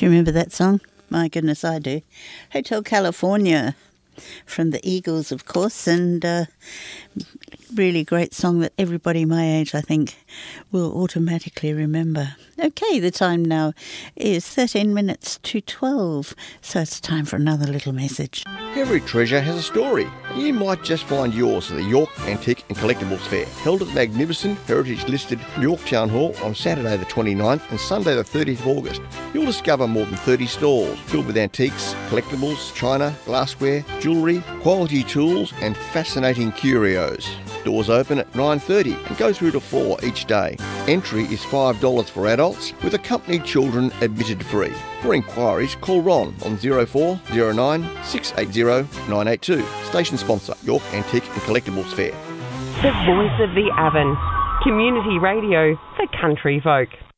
Do you remember that song? My goodness, I do. Hotel California from the Eagles, of course, and really great song that everybody my age, I think, will automatically remember. Okay, the time now is 13 minutes to 12, so it's time for another little message. Every treasure has a story, and you might just find yours at the York Antique and Collectibles Fair, held at the magnificent heritage-listed York Town Hall on Saturday the 29th and Sunday the 30th of August. You'll discover more than 30 stalls filled with antiques, collectibles, china, glassware, jewellery, quality tools and fascinating curios. Doors open at 9:30 and go through to 4 each day. Entry is $5 for adults, with accompanied children admitted free. For inquiries, call Ron on 0409 680 982. Station sponsor, York Antique and Collectibles Fair. The voice of the Avon. Community radio for country folk.